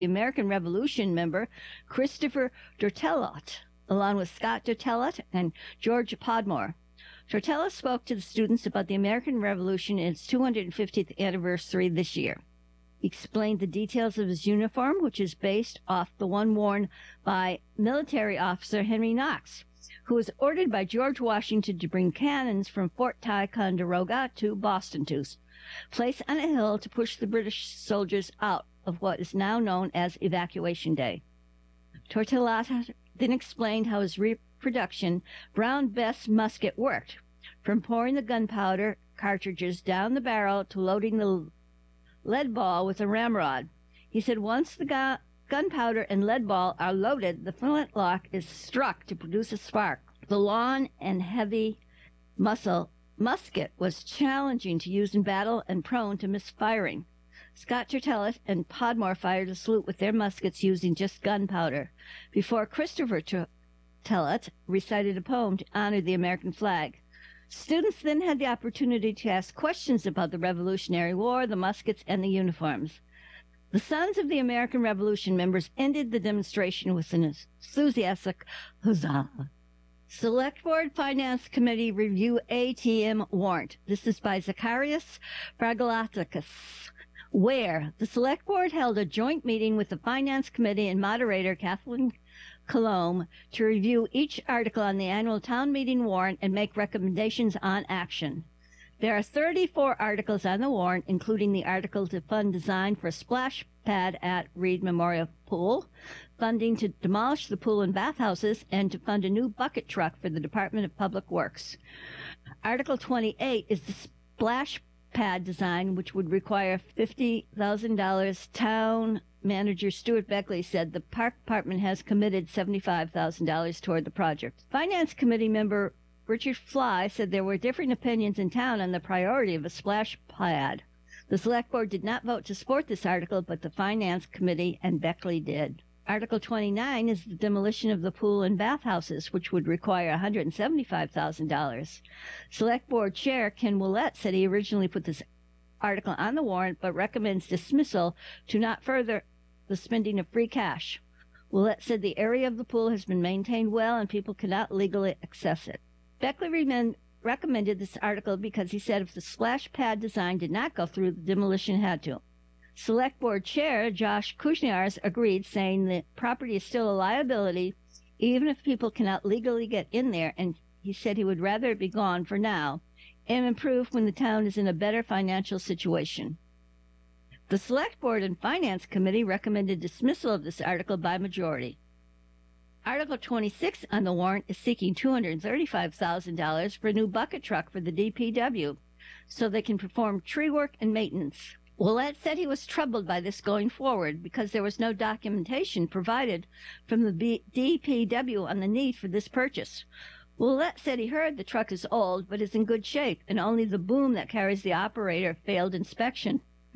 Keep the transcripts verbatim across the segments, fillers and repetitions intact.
American Revolution member Christopher Dortelot, along with Scott Dortelot and George Podmore. Dortelot spoke to the students about the American Revolution and its two hundred fiftieth anniversary this year. He explained the details of his uniform, which is based off the one worn by military officer Henry Knox, who was ordered by George Washington to bring cannons from Fort Ticonderoga to Boston to place on a hill to push the British soldiers out of what is now known as Evacuation Day. Dortelot then explained how his reproduction Brown Bess musket worked, from pouring the gunpowder cartridges down the barrel to loading the lead ball with a ramrod. He said once the gu gunpowder and lead ball are loaded, the flintlock is struck to produce a spark. The long and heavy muscle musket was challenging to use in battle and prone to misfiring. Scott Dortelot and Podmore fired a salute with their muskets using just gunpowder, before Christopher Dortelot recited a poem to honor the American flag. Students then had the opportunity to ask questions about the Revolutionary War, the muskets, and the uniforms. The Sons of the American Revolution members ended the demonstration with an enthusiastic huzzah. Select Board Finance Committee Review A T M Warrant. This is by Zacharias Fragalatakis, where the Select Board held a joint meeting with the Finance Committee and moderator Kathleen Colomb to review each article on the annual town meeting warrant and make recommendations on action. There are thirty-four articles on the warrant, including the article to fund design for a splash pad at Reed Memorial Pool, funding to demolish the pool and bathhouses, and to fund a new bucket truck for the Department of Public Works. Article twenty-eight is the splash pad design, which would require fifty thousand dollars. Town Manager Stuart Beckley said the Park Department has committed seventy-five thousand dollars toward the project. Finance Committee member Richard Fly said there were differing opinions in town on the priority of a splash pad. The Select Board did not vote to support this article, but the Finance Committee and Beckley did. Article twenty-nine is the demolition of the pool and bathhouses, which would require one hundred seventy-five thousand dollars. Select Board Chair Ken Willett said he originally put this article on the warrant, but recommends dismissal to not further the spending of free cash. Willett said the area of the pool has been maintained well and people cannot legally access it. Beckley recommended this article because he said if the splash pad design did not go through, the demolition had to. Select Board Chair Josh Kuznars agreed, saying the property is still a liability even if people cannot legally get in there, and he said he would rather it be gone for now and improve when the town is in a better financial situation. The Select Board and Finance Committee recommended dismissal of this article by majority. Article twenty-six on the warrant is seeking two hundred thirty-five thousand dollars for a new bucket truck for the D P W so they can perform tree work and maintenance. Willett said he was troubled by this going forward because there was no documentation provided from the D P W on the need for this purchase. Willett said he heard the truck is old but is in good shape, and only the boom that carries the operator failed inspection.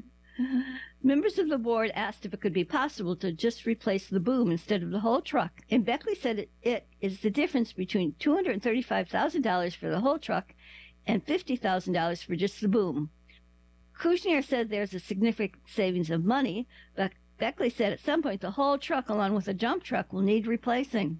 Members of the board asked if it could be possible to just replace the boom instead of the whole truck, and Beckley said it, it is the difference between two hundred thirty-five thousand dollars for the whole truck and fifty thousand dollars for just the boom. Kushner said there's a significant savings of money, but Beckley said at some point the whole truck along with a dump truck will need replacing.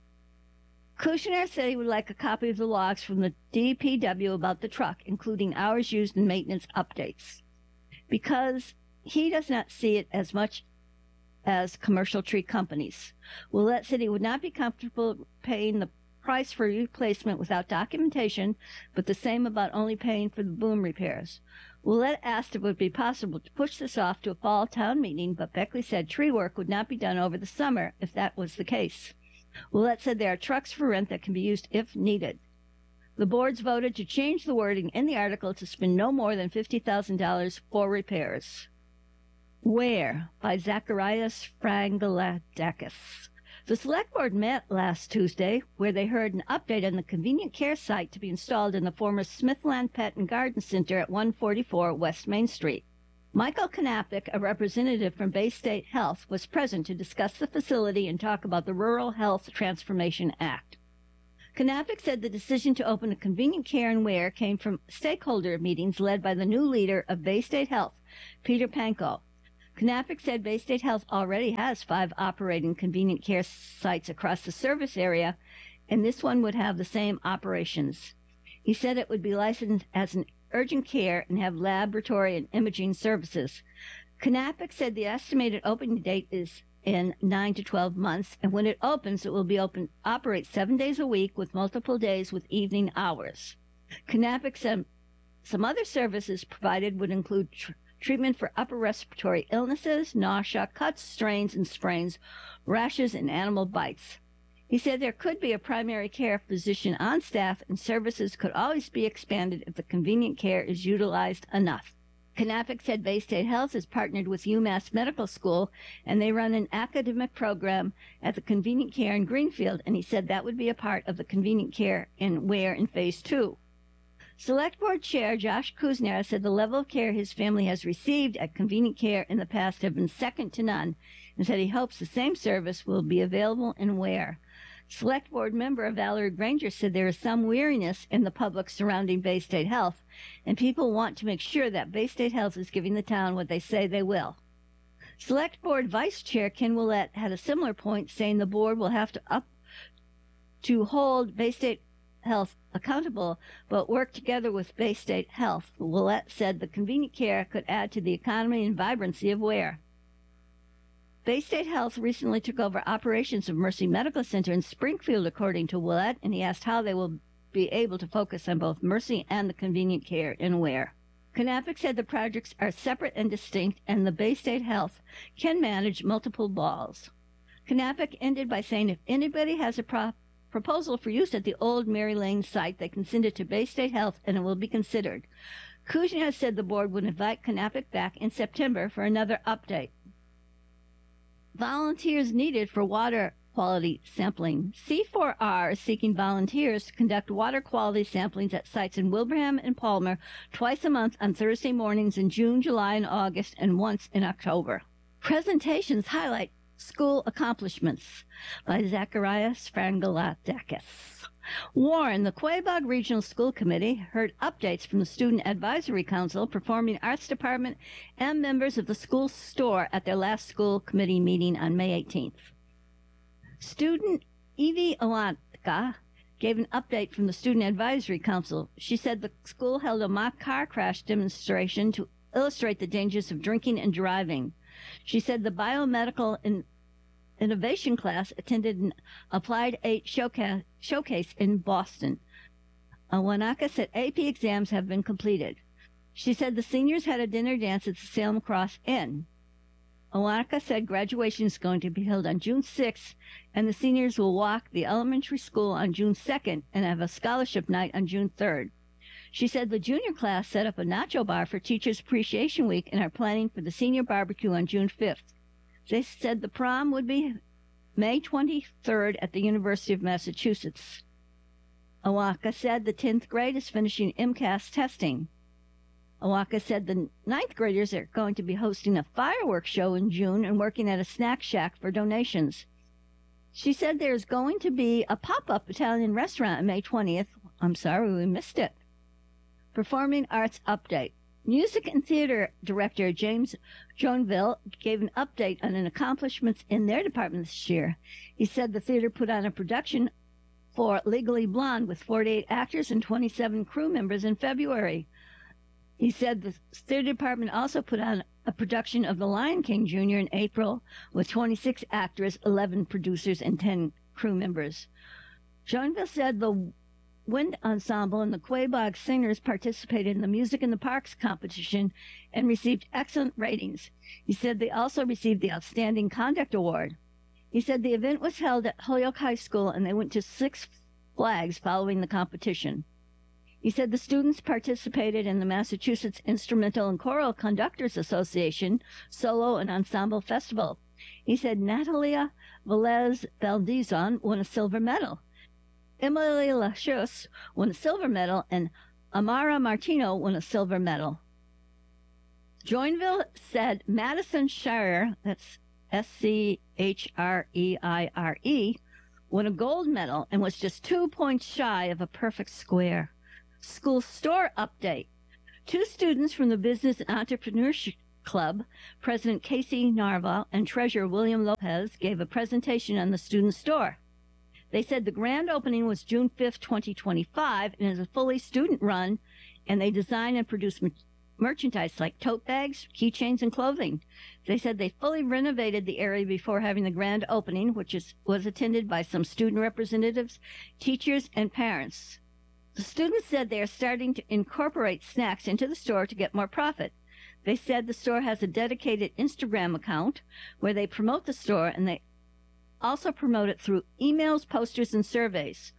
Kushner said he would like a copy of the logs from the D P W about the truck, including hours used and maintenance updates, because he does not see it as much as commercial tree companies. Willett said he would not be comfortable paying the price for replacement without documentation, but the same about only paying for the boom repairs. Willett asked if it would be possible to push this off to a fall town meeting, but Beckley said tree work would not be done over the summer if that was the case. Willett said there are trucks for rent that can be used if needed. The boards voted to change the wording in the article to spend no more than fifty thousand dollars for repairs. Where? By Zacharias Frangaladakis. The Select Board met last Tuesday, where they heard an update on the convenient care site to be installed in the former Smithland Pet and Garden Center at one forty-four West Main Street. Michael Knappich, a representative from Bay State Health, was present to discuss the facility and talk about the Rural Health Transformation Act. Knappich said the decision to open a convenient care and wear came from stakeholder meetings led by the new leader of Bay State Health, Peter Pankow. Knappich said Bay State Health already has five operating convenient care sites across the service area, and this one would have the same operations. He said it would be licensed as an urgent care and have laboratory and imaging services. Knappich said the estimated opening date is in nine to twelve months, and when it opens, it will be open operate seven days a week with multiple days with evening hours. Knappich said some other services provided would include tr- treatment for upper respiratory illnesses, nausea, cuts, strains, and sprains, rashes, and animal bites. He said there could be a primary care physician on staff, and services could always be expanded if the convenient care is utilized enough. Knappich said Bay State Health is partnered with UMass Medical School, and they run an academic program at the convenient care in Greenfield, and he said that would be a part of the convenient care in Ware in Phase two. Select Board Chair Josh Kuznera said the level of care his family has received at convenient care in the past have been second to none, and said he hopes the same service will be available in Ware. Select Board member Valerie Granger said there is some weariness in the public surrounding Bay State Health, and people want to make sure that Bay State Health is giving the town what they say they will. Select Board Vice Chair Ken Willett had a similar point, saying the board will have to up to hold Bay State Health accountable, but work together with Bay State Health. Willett said the convenient care could add to the economy and vibrancy of Ware. Bay State Health recently took over operations of Mercy Medical Center in Springfield, according to Willett, and he asked how they will be able to focus on both Mercy and the convenient care in Ware. Knappich said the projects are separate and distinct, and the Bay State Health can manage multiple balls. Knappich ended by saying if anybody has a pro- proposal for use at the old Mary Lane site, they can send it to Bay State Health, and it will be considered. Kuznets said the board would invite Knappich back in September for another update. Volunteers needed for water quality sampling. C four R is seeking volunteers to conduct water quality samplings at sites in Wilbraham and Palmer twice a month on Thursday mornings in June, July, and August, and once in October. Presentations highlight school accomplishments by Zacharias Frangalakis. Warren, the Quabog Regional School Committee, heard updates from the Student Advisory Council, Performing Arts Department, and members of the school store at their last school committee meeting on May eighteenth. Student Evie Awantka gave an update from the Student Advisory Council. She said the school held a mock car crash demonstration to illustrate the dangers of drinking and driving. She said the biomedical in innovation class attended an Applied eight showcase, showcase in Boston. Awanaka said A P exams have been completed. She said the seniors had a dinner dance at the Salem Cross Inn. Awanaka said graduation is going to be held on June sixth, and the seniors will walk the elementary school on June second and have a scholarship night on June third. She said the junior class set up a nacho bar for Teachers Appreciation Week and are planning for the senior barbecue on June fifth. They said the prom would be May twenty-third at the University of Massachusetts. Awaka said the tenth grade is finishing MCAS testing. Awaka said the ninth graders are going to be hosting a fireworks show in June and working at a snack shack for donations. She said there's going to be a pop-up Italian restaurant on May twentieth. I'm sorry we missed it. Performing Arts Update. Music and Theater Director James Joinville gave an update on an accomplishments in their department this year. He said the theater put on a production for Legally Blonde with forty-eight actors and twenty-seven crew members in February. He said the theater department also put on a production of The Lion King Junior in April with twenty-six actors, eleven producers, and ten crew members. Joinville said the Wind Ensemble and the Quabog Singers participated in the Music in the Parks competition and received excellent ratings. He said they also received the Outstanding Conduct Award. He said the event was held at Holyoke High School and they went to Six Flags following the competition. He said the students participated in the Massachusetts Instrumental and Choral Conductors Association Solo and Ensemble Festival. He said Natalia Velez Valdizon won a silver medal. Emily Lachus won a silver medal, and Amara Martino won a silver medal. Joinville said Madison Shire, that's S C H R E I R E, won a gold medal and was just two points shy of a perfect square. School store update. Two students from the Business and Entrepreneurship Club, President Casey Narva and Treasurer William Lopez gave a presentation on the student store. They said the grand opening was June fifth, twenty twenty-five, and is a fully student-run, and they design and produce merchandise like tote bags, keychains, and clothing. They said they fully renovated the area before having the grand opening, which is, was attended by some student representatives, teachers, and parents. The students said they are starting to incorporate snacks into the store to get more profit. They said the store has a dedicated Instagram account where they promote the store, and they also promote it through emails, posters, and surveys.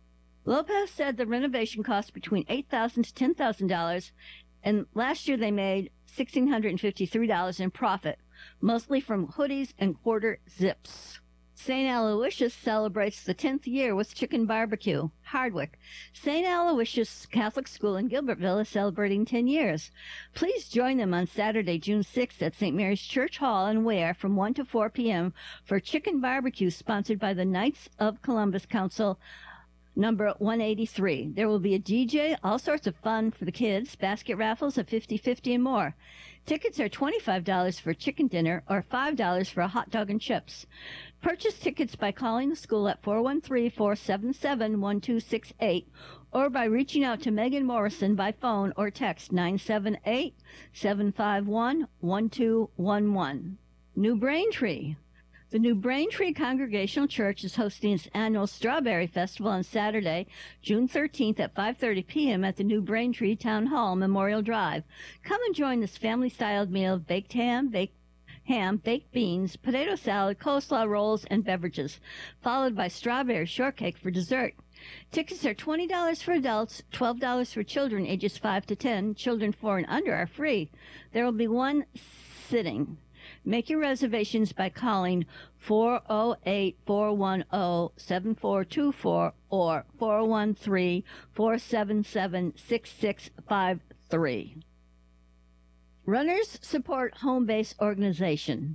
Lopez said the renovation cost between eight thousand dollars to ten thousand dollars, and last year they made one thousand six hundred fifty-three dollars in profit, mostly from hoodies and quarter zips. Saint Aloysius celebrates the tenth year with chicken barbecue. Hardwick. Saint Aloysius Catholic School in Gilbertville is celebrating ten years. Please join them on Saturday, June sixth at Saint Mary's Church Hall in Ware from one to four p.m. for chicken barbecue sponsored by the Knights of Columbus Council number one eighty-three. There will be a D J, all sorts of fun for the kids, basket raffles of fifty fifty and more. Tickets are twenty-five dollars for chicken dinner or five dollars for a hot dog and chips. Purchase tickets by calling the school at four one three, four seven seven, one two six eight or by reaching out to Megan Morrison by phone or text nine seven eight, seven five one, one two one one. New Braintree. The New Braintree Congregational Church is hosting its annual Strawberry Festival on Saturday, June thirteenth at five thirty p.m. at the New Braintree Town Hall, Memorial Drive. Come and join this family-styled meal of baked ham, baked ham, baked beans, potato salad, coleslaw rolls, and beverages, followed by strawberry shortcake for dessert. Tickets are twenty dollars for adults, twelve dollars for children ages five to ten. Children four and under are free. There will be one sitting. Make your reservations by calling four oh eight, four one oh, seven four two four or four one three, four seven seven, six six five three. Runners Support Home Base Organization.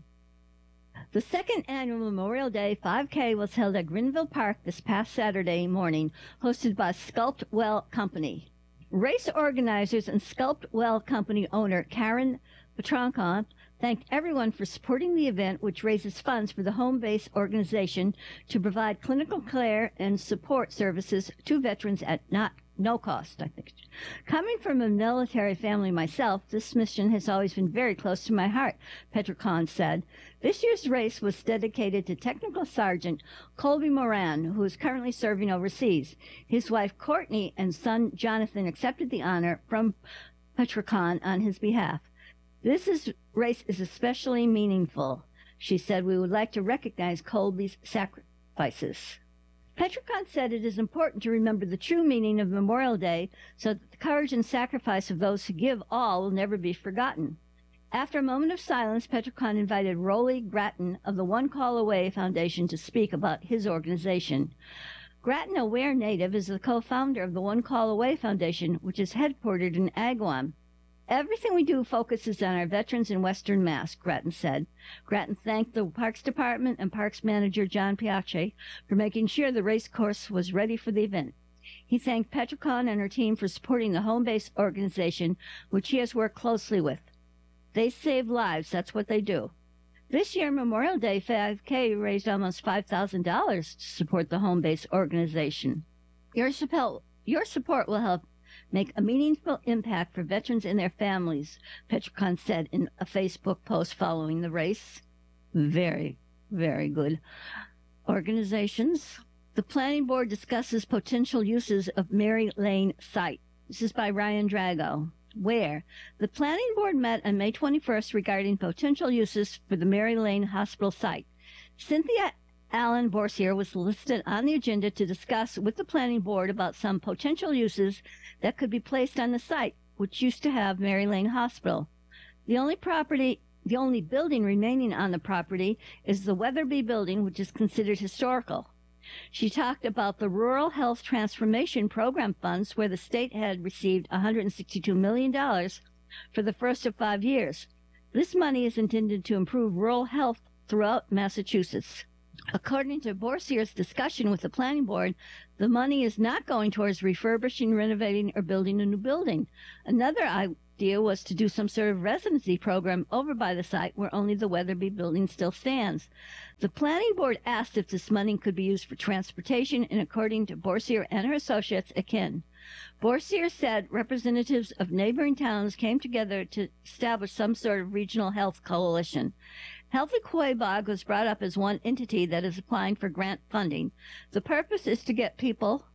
The second annual Memorial Day five K was held at Grinville Park this past Saturday morning, hosted by Sculpt Well Company. Race organizers and Sculpt Well Company owner Karen Petroncon thanked everyone for supporting the event, which raises funds for the home base organization to provide clinical care and support services to veterans at not no cost, I think. Coming from a military family myself, this mission has always been very close to my heart, Petrocon said. This year's race was dedicated to Technical Sergeant Colby Moran, who is currently serving overseas. His wife Courtney and son Jonathan accepted the honor from Petrocon on his behalf. This is, race is especially meaningful, she said. We would like to recognize Colby's sacrifices. Petrocon said it is important to remember the true meaning of Memorial Day so that the courage and sacrifice of those who give all will never be forgotten. After a moment of silence, Petrocon invited Rolly Grattan of the One Call Away Foundation to speak about his organization. Grattan, a Ware native, is the co-founder of the One Call Away Foundation, which is headquartered in Agawam. Everything we do focuses on our veterans in Western Mass, Grattan said. Grattan thanked the Parks Department and Parks Manager John Piace for making sure the race course was ready for the event. He thanked Petrocon and her team for supporting the home base organization, which he has worked closely with. They save lives, that's what they do. This year, Memorial Day five K raised almost five thousand dollars to support the home base organization. Your support, your support will help make a meaningful impact for veterans and their families, Petrocon said in a Facebook post following the race. Very, very good. Organizations. The Planning Board discusses potential uses of Mary Lane site. This is by Ryan Drago. Where? The Planning Board met on May twenty-first regarding potential uses for the Mary Lane Hospital site. Cynthia Allen Borsier was listed on the agenda to discuss with the Planning Board about some potential uses that could be placed on the site, which used to have Mary Lane Hospital. The only property, the only building remaining on the property is the Weatherby Building, which is considered historical. She talked about the Rural Health Transformation Program funds, where the state had received one hundred sixty-two million dollars for the first of five years. This money is intended to improve rural health throughout Massachusetts. According to Borsier's discussion with the Planning Board, the money is not going towards refurbishing, renovating, or building a new building. Another idea was to do some sort of residency program over by the site where only the Weatherby building still stands. The planning board asked if this money could be used for transportation, and according to Boursier and her associates, akin. Boursier said representatives of neighboring towns came together to establish some sort of regional health coalition. Healthy Quabog was brought up as one entity that is applying for grant funding. The purpose is to get people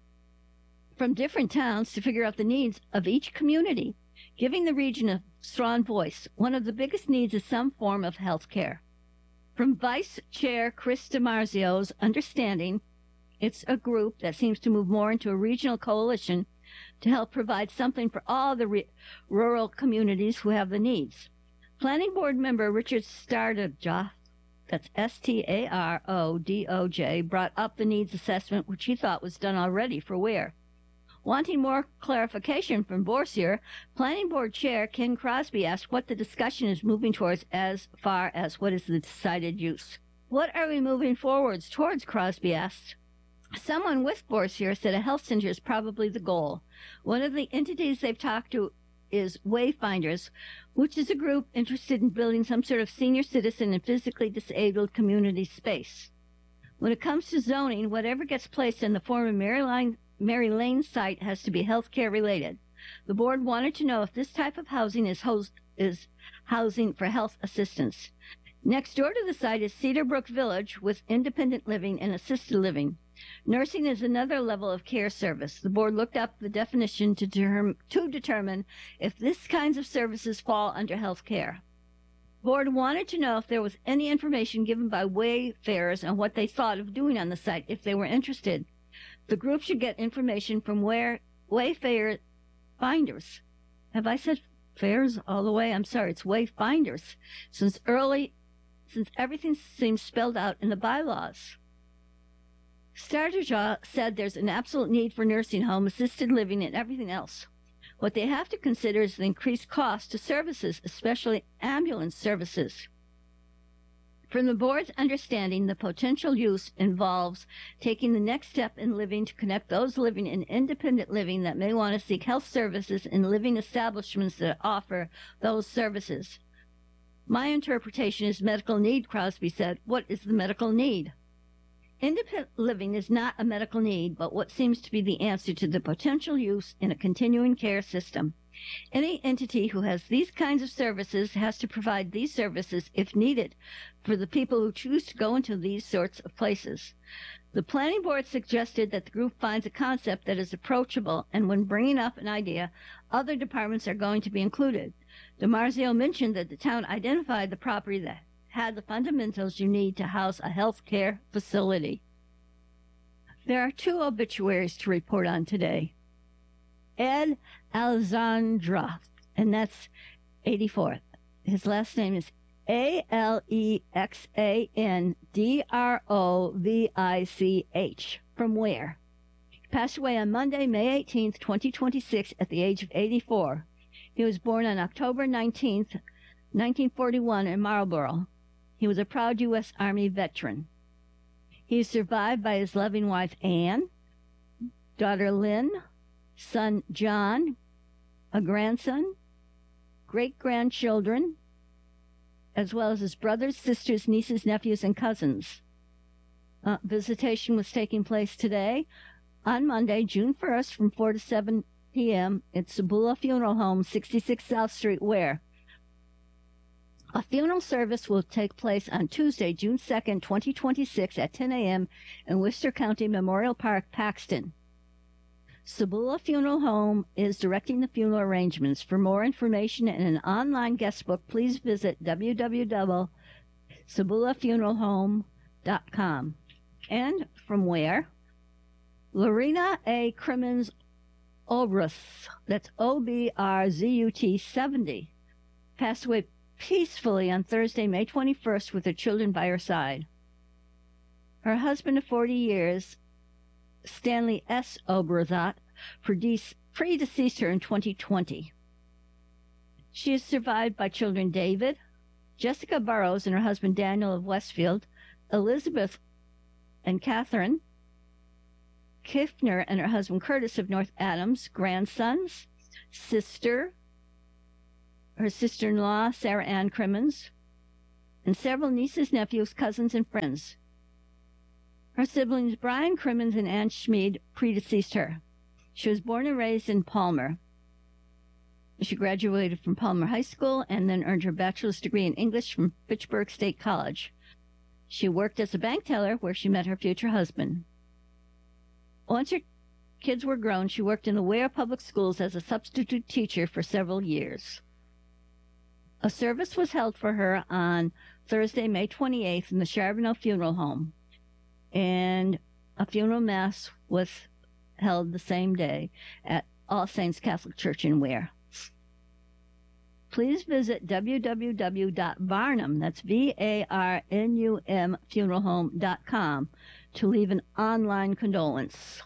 from different towns to figure out the needs of each community, giving the region a strong voice. One of the biggest needs is some form of health care. From Vice Chair Chris DiMarzio's understanding, it's a group that seems to move more into a regional coalition to help provide something for all the re- rural communities who have the needs. Planning Board member Richard Stardojah, that's S T A R O D O J, brought up the needs assessment, which he thought was done already for Ware. Wanting more clarification from Boursier, Planning Board Chair Ken Crosby asked what the discussion is moving towards as far as what is the decided use. What are we moving forwards towards, Crosby asked. Someone with Boursier said a health center is probably the goal. One of the entities they've talked to is Wayfinders, which is a group interested in building some sort of senior citizen and physically disabled community space. When it comes to zoning, whatever gets placed in the former Maryline Mary Lane site has to be healthcare related. The board wanted to know if this type of housing is, host, is housing for health assistance. Next door to the site is Cedar Brook Village with independent living and assisted living. Nursing is another level of care service. The board looked up the definition to, term, to determine if these kinds of services fall under health care. The board wanted to know if there was any information given by wayfarers on what they thought of doing on the site if they were interested. The group should get information from where Wayfarer finders. Have I said fairs all the way? I'm sorry, it's Wayfinders. Since early, since everything seems spelled out in the bylaws. Stardojah said there's an absolute need for nursing home, assisted living, and everything else. What they have to consider is the increased cost to services, especially ambulance services. From the board's understanding, the potential use involves taking the next step in living to connect those living in independent living that may want to seek health services in living establishments that offer those services. My interpretation is medical need, Crosby said. What is the medical need? Independent living is not a medical need, but what seems to be the answer to the potential use in a continuing care system. Any entity who has these kinds of services has to provide these services, if needed, for the people who choose to go into these sorts of places. The planning board suggested that the group finds a concept that is approachable, and when bringing up an idea, other departments are going to be included. DiMarzio mentioned that the town identified the property that had the fundamentals you need to house a health care facility. There are two obituaries to report on today. Ed Alexandra, and that's eighty-fourth. His last name is A L E X A N D R O V I C H. From where? He passed away on Monday, May eighteenth, twenty twenty-six, at the age of eighty-four. He was born on October nineteenth, nineteen forty-one, in Marlborough. He was a proud U S Army veteran. He is survived by his loving wife, Anne, daughter Lynn, son John, a grandson, great-grandchildren, as well as his brothers, sisters, nieces, nephews, and cousins. Uh, visitation was taking place today on Monday, June first, from four to seven p.m. at Sabula Funeral Home, sixty-six South Street, Ware. A funeral service will take place on Tuesday, June second, twenty twenty-six, at ten a.m. in Worcester County Memorial Park, Paxton. Sabula Funeral Home is directing the funeral arrangements. For more information and an online guest book, please visit w w w dot sabula funeral home dot com. And from where? Lorena A. Crimmins Obrus, that's O B R Z U T, seventy, passed away peacefully on Thursday, May twenty-first, with her children by her side. Her husband of forty years, Stanley S. Obrazat, predeceased her in twenty twenty. She is survived by children David, Jessica Burrows and her husband Daniel of Westfield, Elizabeth and Catherine, Kiffner and her husband Curtis of North Adams, grandsons, sister, her sister-in-law, Sarah Ann Crimmins, and several nieces, nephews, cousins, and friends. Her siblings, Brian Crimmins and Ann Schmid, predeceased her. She was born and raised in Palmer. She graduated from Palmer High School and then earned her bachelor's degree in English from Fitchburg State College. She worked as a bank teller where she met her future husband. Once her kids were grown, she worked in the Ware Public Schools as a substitute teacher for several years. A service was held for her on Thursday, May twenty-eighth in the Charbonneau Funeral Home, and a funeral mass was held the same day at All Saints Catholic Church in Ware. Please visit w w w dot varnum, that's V A R N U M, funeral home dot com to leave an online condolence.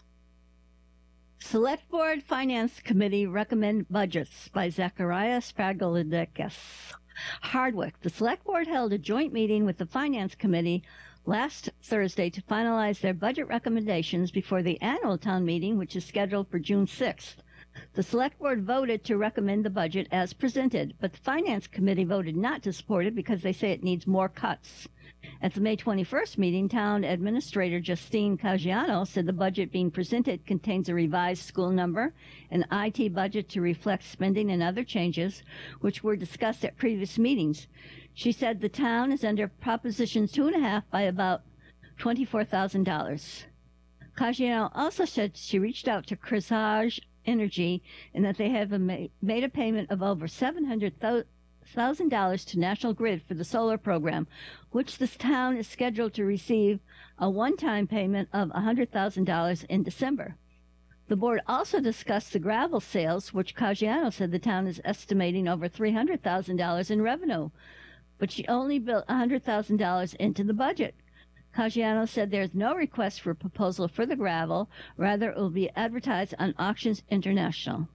Select Board Finance Committee recommend budgets by Zachariah Spargolidakis. Hardwick. The Select Board held a joint meeting with the Finance Committee last Thursday to finalize their budget recommendations before the annual town meeting, which is scheduled for June sixth. The Select Board voted to recommend the budget as presented, but the Finance Committee voted not to support it because they say it needs more cuts. At the May twenty-first meeting, Town Administrator Justine Caggiano said the budget being presented contains a revised school number, an I T budget to reflect spending and other changes, which were discussed at previous meetings. She said the town is under Proposition two and a half by about twenty-four thousand dollars. Caggiano also said she reached out to Kearsarge Energy and that they have a ma- made a payment of over seven hundred thousand dollars to National Grid for the solar program, which this town is scheduled to receive a one-time payment of one hundred thousand dollars in December. The board also discussed the gravel sales, which Caggiano said the town is estimating over three hundred thousand dollars in revenue, but she only built one hundred thousand dollars into the budget. Caggiano said there is no request for proposal for the gravel. Rather, it will be advertised on Auctions International.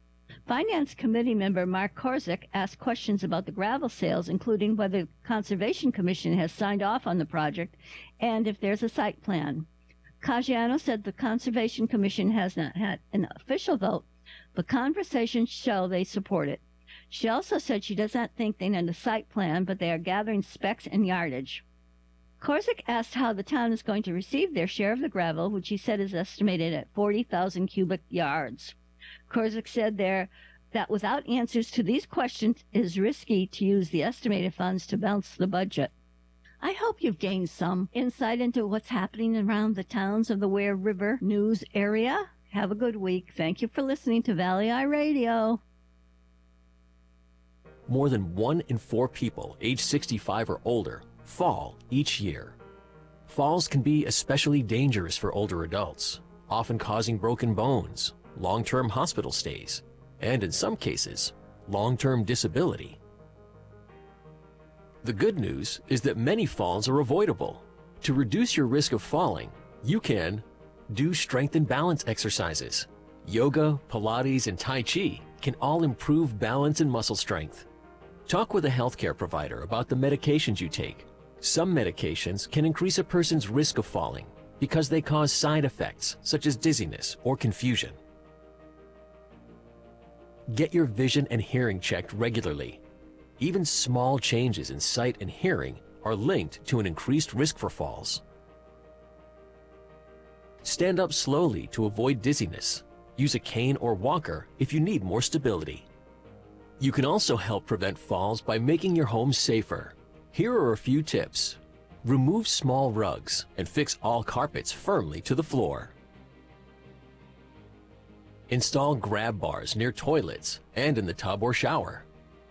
Finance Committee member Mark Korzik asked questions about the gravel sales, including whether the Conservation Commission has signed off on the project and if there's a site plan. Caggiano said the Conservation Commission has not had an official vote, but conversations show they support it. She also said she does not think they need a site plan, but they are gathering specs and yardage. Korzik asked how the town is going to receive their share of the gravel, which he said is estimated at forty thousand cubic yards. Korzik said there that without answers to these questions, it is risky to use the estimated funds to balance the budget. I hope you've gained some insight into what's happening around the towns of the Ware River News area. Have a good week. Thank you for listening to Valley Eye Radio. More than one in four people age sixty-five or older fall each year. Falls can be especially dangerous for older adults, often causing broken bones, long-term hospital stays, and in some cases, long-term disability. The good news is that many falls are avoidable. To reduce your risk of falling, you can do strength and balance exercises. Yoga, Pilates, and Tai Chi can all improve balance and muscle strength. Talk with a healthcare provider about the medications you take. Some medications can increase a person's risk of falling because they cause side effects such as dizziness or confusion. Get your vision and hearing checked regularly. Even small changes in sight and hearing are linked to an increased risk for falls. Stand up slowly to avoid dizziness. Use a cane or walker if you need more stability. You can also help prevent falls by making your home safer. Here are a few tips. Remove small rugs and fix all carpets firmly to the floor. Install grab bars near toilets and in the tub or shower.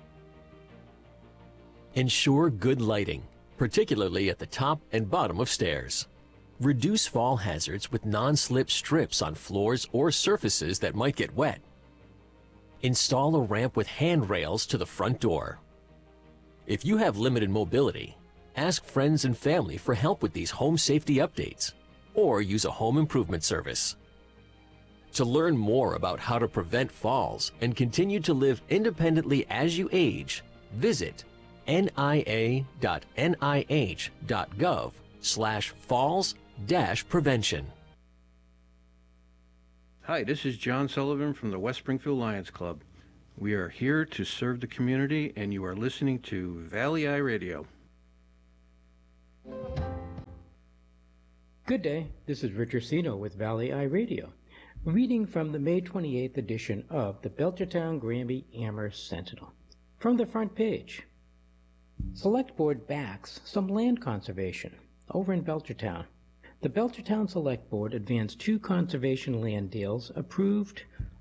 Ensure good lighting, particularly at the top and bottom of stairs. Reduce fall hazards with non-slip strips on floors or surfaces that might get wet. Install a ramp with handrails to the front door. If you have limited mobility, ask friends and family for help with these home safety updates, or use a home improvement service. To learn more about how to prevent falls and continue to live independently as you age, visit N I A dot N I H dot gov slash falls dash prevention. Hi, this is John Sullivan from the West Springfield Lions Club. We are here to serve the community, and you are listening to Valley Eye Radio. Good day, this is Richard Sino with Valley Eye Radio, reading from the May twenty-eighth edition of the Belchertown-Granby Amherst Sentinel. From the front page, Select Board backs some land conservation over in Belchertown. The Belchertown Select Board advanced two conservation land deals, approved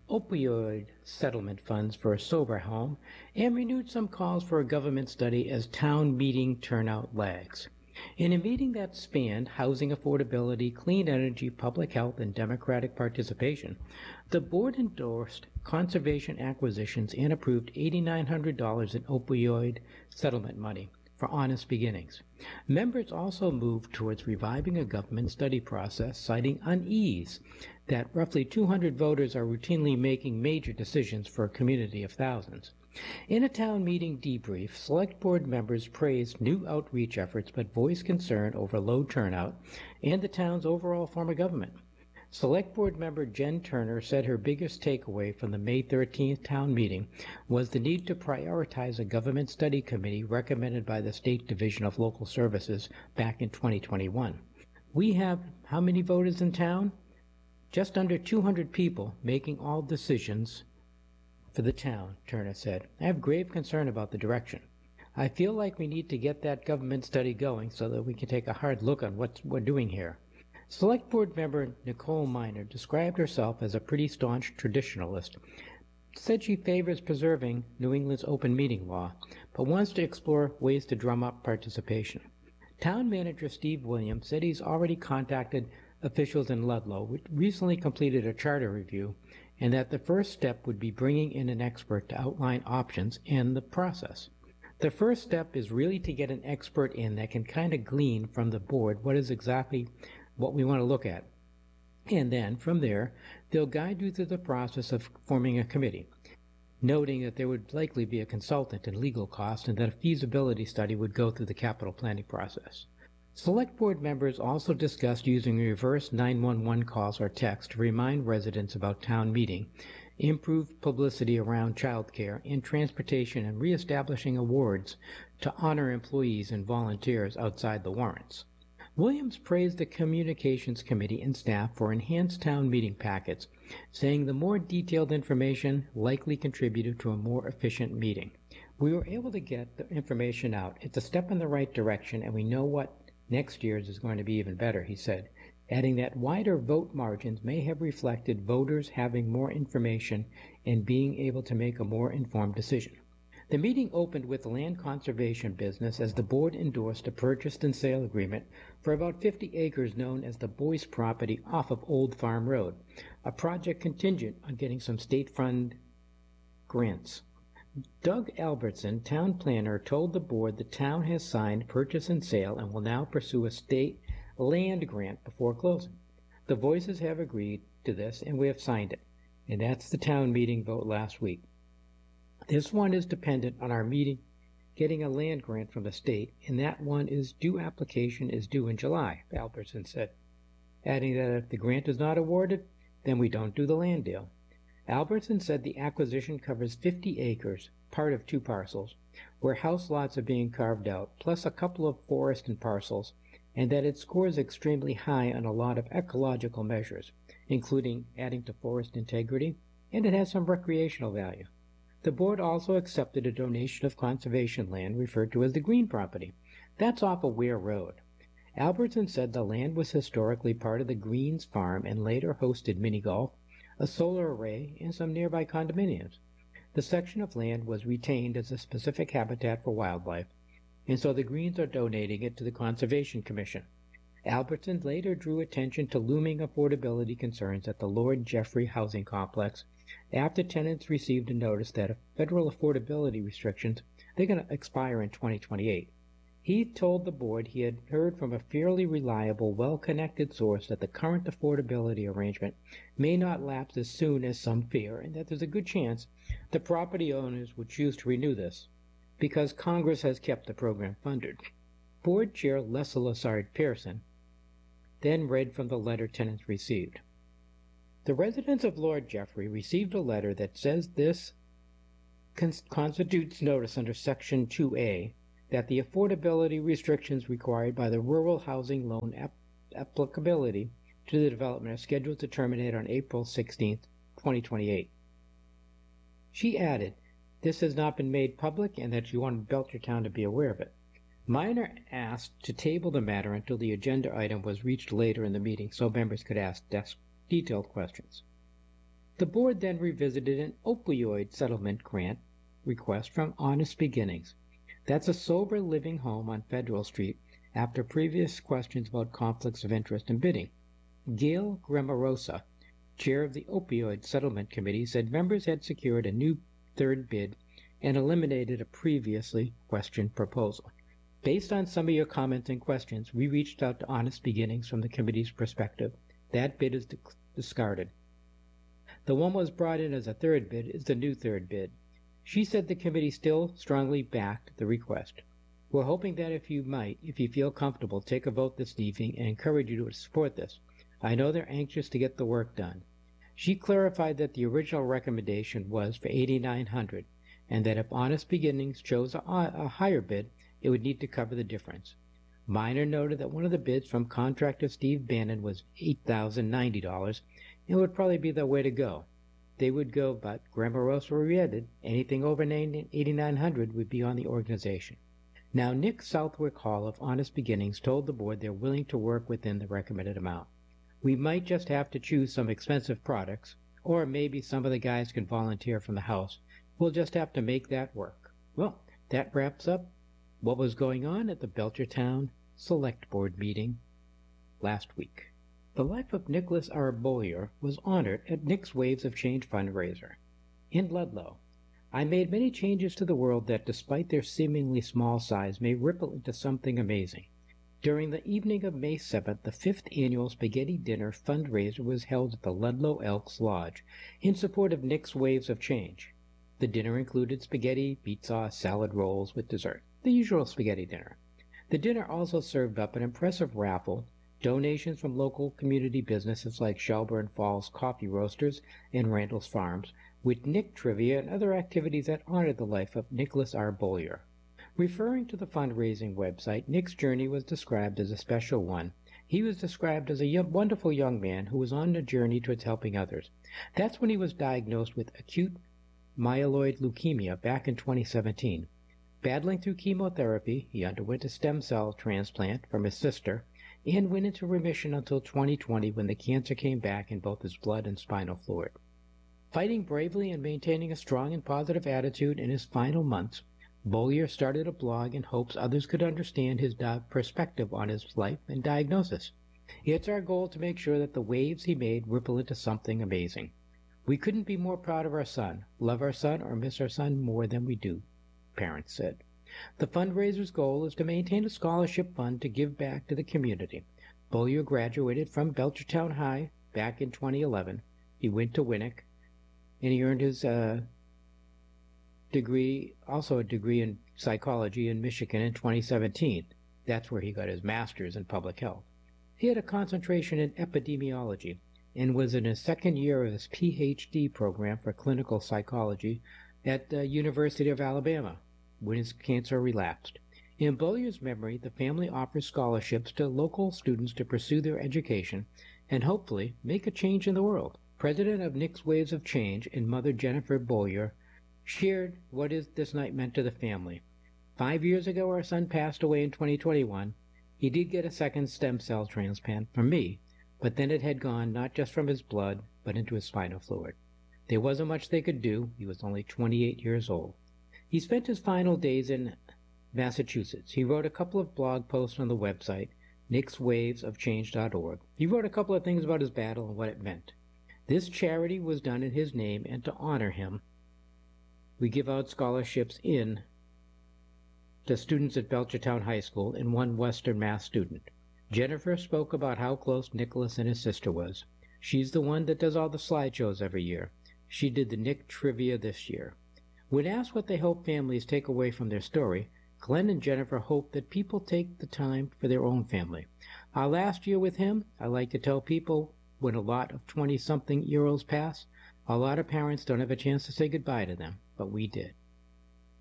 opioid settlement funds for a sober home, and renewed some calls for a government study as town meeting turnout lags. In a meeting that spanned housing affordability, clean energy, public health, and democratic participation, the board endorsed conservation acquisitions and approved eight thousand nine hundred dollars in opioid settlement money for honest beginnings. Members also moved towards reviving a government study process, citing unease that roughly two hundred voters are routinely making major decisions for a community of thousands. In a town meeting debrief, Select Board members praised new outreach efforts but voiced concern over low turnout and the town's overall form of government. Select Board member Jen Turner said her biggest takeaway from the May thirteenth town meeting was the need to prioritize a government study committee recommended by the State Division of Local Services back in twenty twenty-one. We have how many voters in town? Just under two hundred people making all decisions for the town, Turner said. I have grave concern about the direction. I feel like we need to get that government study going so that we can take a hard look on what we're doing here. Select Board member Nicole Miner described herself as a pretty staunch traditionalist, said she favors preserving New England's open meeting law, but wants to explore ways to drum up participation. Town manager Steve Williams said he's already contacted officials in Ludlow, which recently completed a charter review, and that the first step would be bringing in an expert to outline options and the process. The first step is really to get an expert in that can kind of glean from the board what is exactly what we want to look at. And then, from there, they'll guide you through the process of forming a committee, noting that there would likely be a consultant and legal cost and that a feasibility study would go through the capital planning process. Select Board members also discussed using reverse nine one one calls or text to remind residents about town meeting, improve publicity around child care and transportation, and reestablishing awards to honor employees and volunteers outside the warrants. Williams praised the Communications Committee and staff for enhanced town meeting packets, saying the more detailed information likely contributed to a more efficient meeting. We were able to get the information out. It's a step in the right direction, and we know what next year's is going to be even better, he said, adding that wider vote margins may have reflected voters having more information and being able to make a more informed decision. The meeting opened with land conservation business as the board endorsed a purchase and sale agreement for about fifty acres known as the Boyce property off of Old Farm Road, a project contingent on getting some state fund grants. Doug Albertson, town planner, told the board the town has signed purchase and sale and will now pursue a state land grant before closing. The voices have agreed to this and we have signed it, and that's the town meeting vote last week. This one is dependent on our meeting getting a land grant from the state, and that one is due application is due in July, Albertson said, adding that if the grant is not awarded, then we don't do the land deal. Albertson said the acquisition covers fifty acres, part of two parcels, where house lots are being carved out, plus a couple of forest and parcels, and that it scores extremely high on a lot of ecological measures, including adding to forest integrity, and it has some recreational value. The board also accepted a donation of conservation land referred to as the Green property. That's off of Ware Road. Albertson said the land was historically part of the Greens farm and later hosted mini-golf, a solar array, and some nearby condominiums. The section of land was retained as a specific habitat for wildlife, and so the Greens are donating it to the Conservation Commission. Albertson later drew attention to looming affordability concerns at the Lord Jeffrey housing complex after tenants received a notice that federal affordability restrictions they're going to expire in twenty twenty-eight. He told the board he had heard from a fairly reliable, well-connected source that the current affordability arrangement may not lapse as soon as some fear, and that there's a good chance the property owners would choose to renew this, because Congress has kept the program funded. Board Chair Leslie Lassard Pearson then read from the letter tenants received. The residents of Lord Jeffrey received a letter that says this cons- constitutes notice under Section two A that the affordability restrictions required by the Rural Housing Loan ap- applicability to the development are scheduled to terminate on April sixteenth, twenty twenty-eight. She added, this has not been made public and that she wanted Belchertown to be aware of it. Minor asked to table the matter until the agenda item was reached later in the meeting so members could ask des- detailed questions. The board then revisited an opioid settlement grant request from Honest Beginnings. That's a sober living home on Federal Street after previous questions about conflicts of interest in bidding. Gail Grammarosa, chair of the Opioid Settlement Committee, said members had secured a new third bid and eliminated a previously questioned proposal. Based on some of your comments and questions, we reached out to Honest Beginnings from the committee's perspective. That bid is discarded. The one was brought in as a third bid is the new third bid. She said the committee still strongly backed the request. We're hoping that if you might, if you feel comfortable, take a vote this evening and encourage you to support this. I know they're anxious to get the work done. She clarified that the original recommendation was for eighty-nine hundred dollars and that if Honest Beginnings chose a, a higher bid, it would need to cover the difference. Minor noted that one of the bids from contractor Steve Bannon was eight thousand ninety dollars and would probably be the way to go. They would go, but Grammarosa reiterated anything over eighty-nine hundred dollars would be on the organization. Now, Nick Southwick Hall of Honest Beginnings told the board they're willing to work within the recommended amount. We might just have to choose some expensive products, or maybe some of the guys can volunteer from the house. We'll just have to make that work. Well, that wraps up what was going on at the Belchertown Select Board meeting last week. The life of Nicholas R. Beaulieu was honored at Nick's Waves of Change fundraiser in Ludlow. I made many changes to the world that, despite their seemingly small size, may ripple into something amazing. During the evening of May seventh, the fifth annual Spaghetti Dinner fundraiser was held at the Ludlow Elks Lodge in support of Nick's Waves of Change. The dinner included spaghetti, beet sauce, salad rolls with dessert, the usual spaghetti dinner. The dinner also served up an impressive raffle, donations from local community businesses like Shelburne Falls Coffee Roasters and Randall's Farms, with Nick trivia and other activities that honored the life of Nicholas R. Beaulieu. Referring to the fundraising website, Nick's journey was described as a special one. He was described as a young, wonderful young man who was on a journey towards helping others. That's when he was diagnosed with acute myeloid leukemia back in twenty seventeen. Battling through chemotherapy, he underwent a stem cell transplant from his sister and went into remission until twenty twenty when the cancer came back in both his blood and spinal fluid. Fighting bravely and maintaining a strong and positive attitude in his final months, Beaulieu started a blog in hopes others could understand his perspective on his life and diagnosis. It's our goal to make sure that the waves he made ripple into something amazing. We couldn't be more proud of our son, love our son, or miss our son more than we do, parents said. The fundraiser's goal is to maintain a scholarship fund to give back to the community. Beaulieu graduated from Belchertown High back in twenty eleven. He went to Winnick, and he earned his uh, degree, also a degree in psychology in Michigan in twenty seventeen. That's where he got his master's in public health. He had a concentration in epidemiology and was in his second year of his P H D program for clinical psychology at the University of Alabama when his cancer relapsed. In Beaulieu's memory, the family offers scholarships to local students to pursue their education and hopefully make a change in the world. President of Nick's Waves of Change and Mother Jennifer Beaulieu shared what is this night meant to the family. Five years ago, our son passed away in twenty twenty-one. He did get a second stem cell transplant from me, but then it had gone not just from his blood, but into his spinal fluid. There wasn't much they could do. He was only twenty-eight years old. He spent his final days in Massachusetts. He wrote a couple of blog posts on the website, nicks waves of change dot org. He wrote a couple of things about his battle and what it meant. This charity was done in his name, and to honor him, we give out scholarships in to students at Belchertown High School and one Western Mass student. Jennifer spoke about how close Nicholas and his sister was. She's the one that does all the slideshows every year. She did the Nick trivia this year. When asked what they hope families take away from their story, Glenn and Jennifer hope that people take the time for their own family. Our last year with him, I like to tell people, when a lot of twenty-something-year-olds pass, a lot of parents don't have a chance to say goodbye to them, but we did.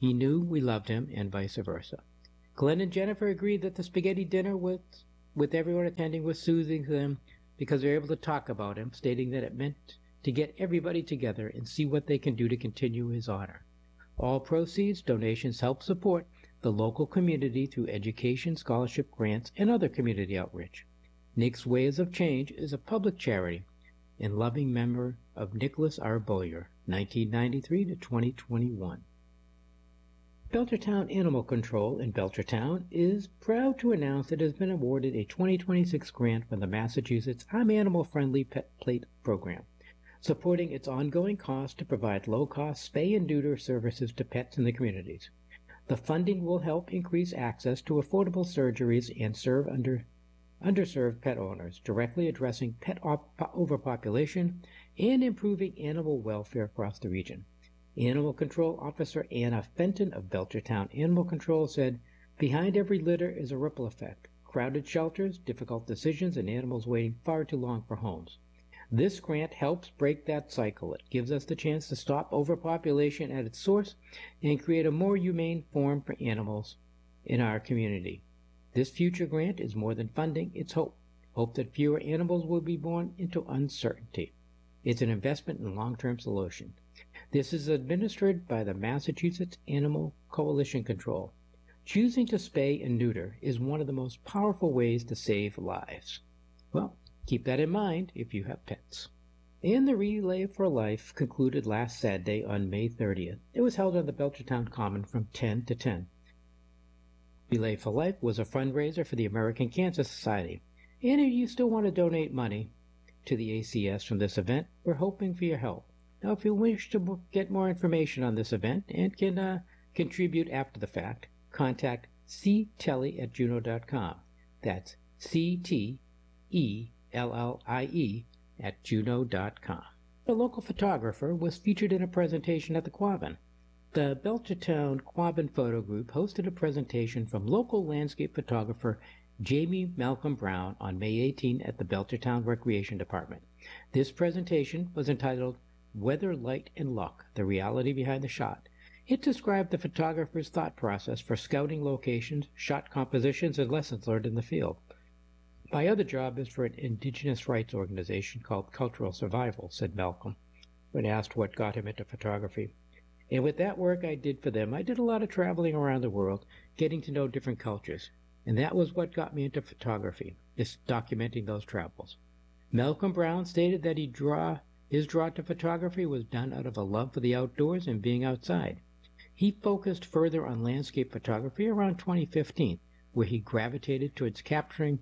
He knew we loved him, and vice versa. Glenn and Jennifer agreed that the spaghetti dinner with, with everyone attending was soothing to them because they were able to talk about him, stating that it meant to get everybody together and see what they can do to continue his honor. All proceeds, donations help support the local community through education, scholarship grants, and other community outreach. Nick's Ways of Change is a public charity in loving memory of Nicholas R. Boyer, nineteen ninety-three to twenty twenty-one. Belchertown Animal Control in Belchertown is proud to announce it has been awarded a twenty twenty-six grant from the Massachusetts I'm Animal Friendly Pet Plate Program, supporting its ongoing cost to provide low-cost spay and neuter services to pets in the communities. The funding will help increase access to affordable surgeries and serve under, underserved pet owners, directly addressing pet op- overpopulation and improving animal welfare across the region. Animal Control Officer Anna Fenton of Belchertown Animal Control said, "Behind every litter is a ripple effect. Crowded shelters, difficult decisions, and animals waiting far too long for homes. This grant helps break that cycle. It gives us the chance to stop overpopulation at its source and create a more humane form for animals in our community. This future grant is more than funding, it's hope. Hope that fewer animals will be born into uncertainty. It's an investment in long-term solution. This is administered by the Massachusetts Animal Coalition Control. Choosing to spay and neuter is one of the most powerful ways to save lives." Well, keep that in mind if you have pets. And the Relay for Life concluded last Saturday on May thirtieth. It was held on the Belchertown Common from ten to ten. Relay for Life was a fundraiser for the American Cancer Society. And if you still want to donate money to the A C S from this event, we're hoping for your help. Now, if you wish to get more information on this event and can uh, contribute after the fact, contact c telly at juno dot com. That's C T E L L I E at juno dot com. A local photographer was featured in a presentation at the Quabbin. The Belchertown Quabbin Photo Group hosted a presentation from local landscape photographer Jamie Malcolm Brown on May eighteenth at the Belchertown Recreation Department. This presentation was entitled Weather, Light, and Luck, the Reality Behind the Shot. It described the photographer's thought process for scouting locations, shot compositions, and lessons learned in the field. "My other job is for an indigenous rights organization called Cultural Survival," said Malcolm, when asked what got him into photography. "And with that work I did for them, I did a lot of traveling around the world, getting to know different cultures. And that was what got me into photography, just documenting those travels." Malcolm Brown stated that he draw His draw to photography was done out of a love for the outdoors and being outside. He focused further on landscape photography around twenty fifteen, where he gravitated towards capturing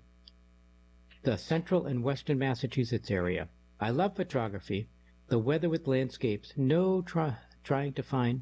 the central and western Massachusetts area. "I love photography, the weather with landscapes, no try, trying to find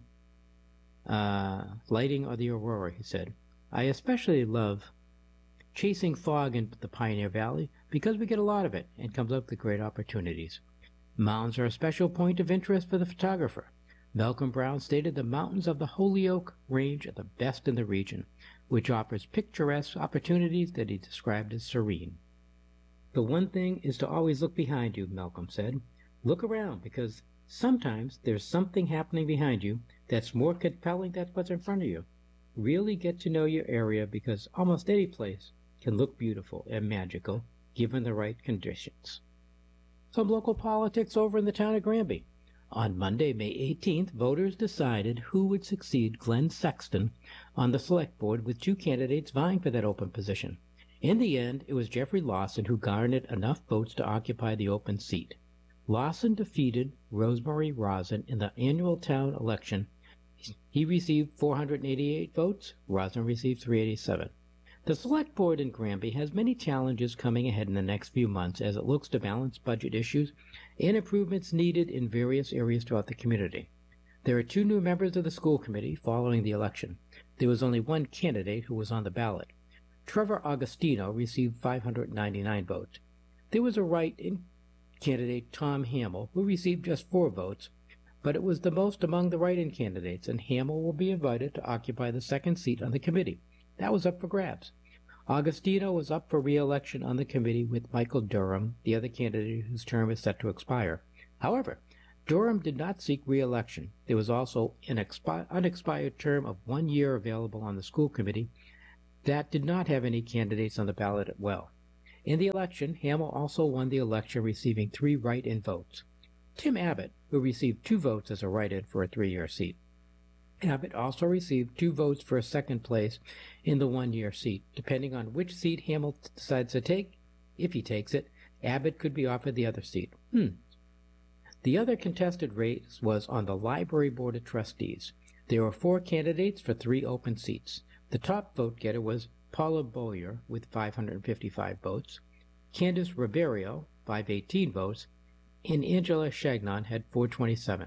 uh, lighting or the aurora," he said. "I especially love chasing fog in the Pioneer Valley because we get a lot of it and comes up with great opportunities. Mountains are a special point of interest for the photographer. Malcolm Brown stated the mountains of the Holyoke Range are the best in the region, which offers picturesque opportunities that he described as serene. "The one thing is to always look behind you," Malcolm said. "Look around, because sometimes there's something happening behind you that's more compelling than what's in front of you. Really get to know your area, because almost any place can look beautiful and magical given the right conditions." Some local politics over in the town of Granby. On Monday, May eighteenth, voters decided who would succeed Glenn Sexton on the select board, with two candidates vying for that open position. In the end, it was Jeffrey Lawson who garnered enough votes to occupy the open seat. Lawson defeated Rosemary Rosen in the annual town election. He received four hundred eighty-eight votes. Rosen received three hundred eighty-seven. The Select Board in Granby has many challenges coming ahead in the next few months as it looks to balance budget issues and improvements needed in various areas throughout the community. There are two new members of the school committee following the election. There was only one candidate who was on the ballot. Trevor Augustino received five hundred ninety-nine votes. There was a write-in candidate, Tom Hamill, who received just four votes, but it was the most among the write-in candidates, and Hamill will be invited to occupy the second seat on the committee. That was up for grabs. Augustino was up for re-election on the committee with Michael Durham, the other candidate whose term is set to expire. However, Durham did not seek re-election. There was also an expi- unexpired term of one year available on the school committee that did not have any candidates on the ballot as well. In the election, Hamill also won the election, receiving three write-in votes. Tim Abbott, who received two votes as a write-in for a three-year seat. Abbott also received two votes for a second place in the one-year seat. Depending on which seat Hamill decides to take, if he takes it, Abbott could be offered the other seat. Hmm. The other contested race was on the Library Board of Trustees. There were four candidates for three open seats. The top vote-getter was Paula Bowyer with five hundred fifty-five votes, Candace Ribeiro, five hundred eighteen votes, and Angela Chagnon had four hundred twenty-seven.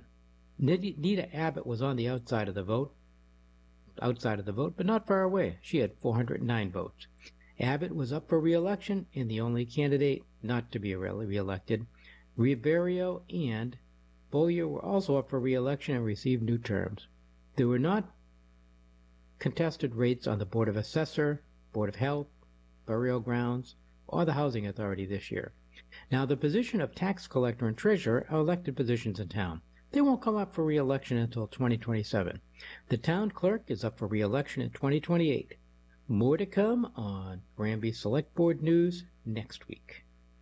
Nita Abbott was on the outside of the vote, outside of the vote, but not far away. She had four hundred nine votes. Abbott was up for re-election, and the only candidate not to be re-elected, Ribeiro and Bowyer, were also up for re-election and received new terms. There were not contested rates on the Board of Assessor, Board of Health, Burial Grounds, or the Housing Authority this year. Now, the position of tax collector and treasurer are elected positions in town. They won't come up for re-election until twenty twenty-seven. The town clerk is up for re-election in twenty twenty-eight. More to come on Granby Select Board News next week.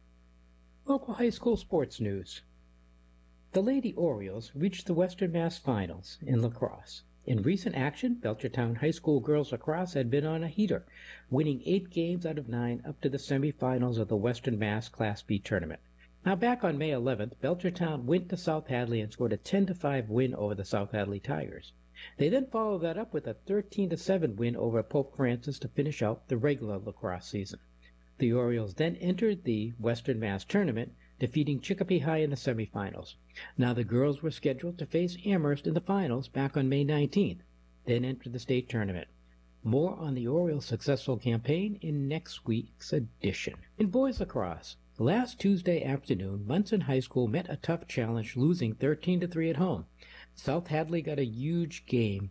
Local high school sports news. The Lady Orioles reached the Western Mass Finals in lacrosse. In recent action, Belchertown High School girls lacrosse had been on a heater, winning eight games out of nine up to the semifinals of the Western Mass Class B tournament. Now, back on May eleventh, Belchertown went to South Hadley and scored a ten to five win over the South Hadley Tigers. They then followed that up with a thirteen to seven win over Pope Francis to finish out the regular lacrosse season. The Orioles then entered the Western Mass tournament, defeating Chicopee High in the semifinals. Now, the girls were scheduled to face Amherst in the finals back on May nineteenth, then enter the state tournament. More on the Orioles' successful campaign in next week's edition. In boys lacrosse, last Tuesday afternoon, Munson High School met a tough challenge, losing thirteen to three at home. South Hadley got a huge game.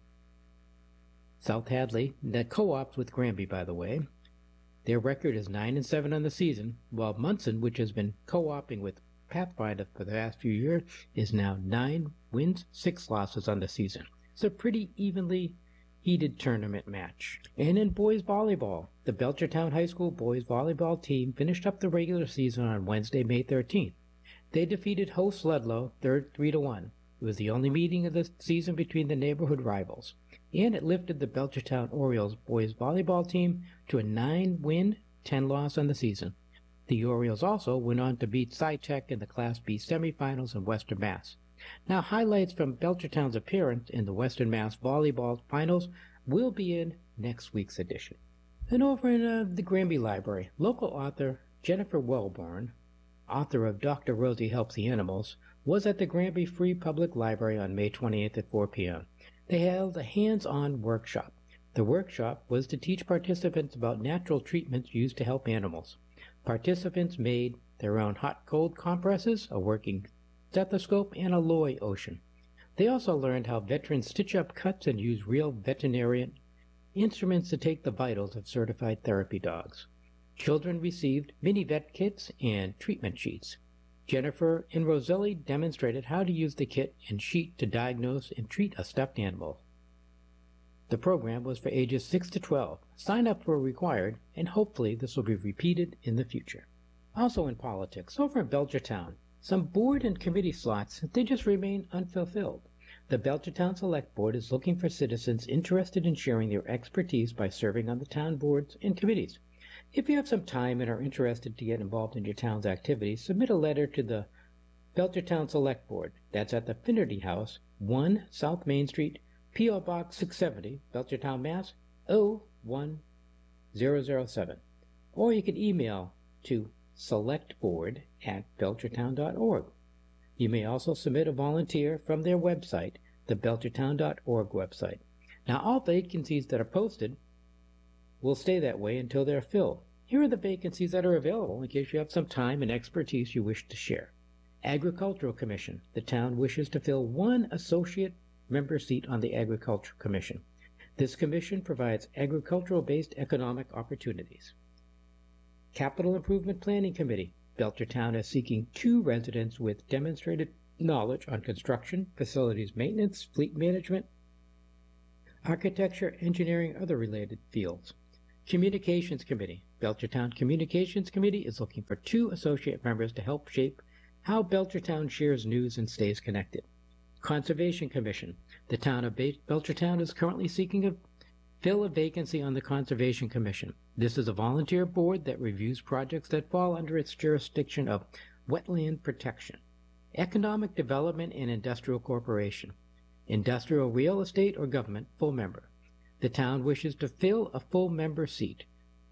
South Hadley, that co-ops with Granby, by the way. Their record is nine and seven on the season, while Munson, which has been co-oping with Pathfinder for the past few years, is now nine wins, six losses on the season. It's a pretty evenly heated tournament match. And in boys volleyball, the Belchertown High School boys volleyball team finished up the regular season on Wednesday, May thirteenth. They defeated host Ludlow three to one. It was the only meeting of the season between the neighborhood rivals, and it lifted the Belchertown Orioles boys volleyball team to a nine win, ten loss on the season. The Orioles also went on to beat SciTech in the Class B semifinals in Western Mass. Now, highlights from Belchertown's appearance in the Western Mass volleyball finals will be in next week's edition. And over in uh, the Granby Library, local author Jennifer Wellborn, author of Doctor Rosie Helps the Animals, was at the Granby Free Public Library on May twenty-eighth at four p.m. They held a hands-on workshop. The workshop was to teach participants about natural treatments used to help animals. Participants made their own hot-cold compresses, a working stethoscope, and a Loy Ocean. They also learned how veterans stitch up cuts and use real veterinarian instruments to take the vitals of certified therapy dogs. Children received mini-vet kits and treatment sheets. Jennifer and Roselli demonstrated how to use the kit and sheet to diagnose and treat a stuffed animal. The program was for ages six to twelve. Sign-ups were required, and hopefully this will be repeated in the future. Also in politics, over in Belchertown, some board and committee slots, they just remain unfulfilled. The Belchertown Select Board is looking for citizens interested in sharing their expertise by serving on the town boards and committees. If you have some time and are interested to get involved in your town's activities, submit a letter to the Belchertown Select Board. That's at the Finnerty House, one South Main Street, P O Box six seventy, Belchertown, Mass. oh one zero zero seven. Or you can email to selectboard at belchertown dot org. You may also submit a volunteer from their website, the belchertown dot org website. Now, all vacancies that are posted will stay that way until they're filled. Here are the vacancies that are available in case you have some time and expertise you wish to share. Agricultural Commission. The town wishes to fill one associate member seat on the Agricultural Commission. This commission provides agricultural-based economic opportunities. Capital Improvement Planning Committee. Belchertown is seeking two residents with demonstrated knowledge on construction, facilities maintenance, fleet management, architecture, engineering, other related fields. Communications Committee. Belchertown Communications Committee is looking for two associate members to help shape how Belchertown shares news and stays connected. Conservation Commission. The town of Belchertown is currently seeking to fill a vacancy on the Conservation Commission. This is a volunteer board that reviews projects that fall under its jurisdiction of wetland protection, economic development, and industrial corporation, industrial real estate, or government, full member. The town wishes to fill a full member seat.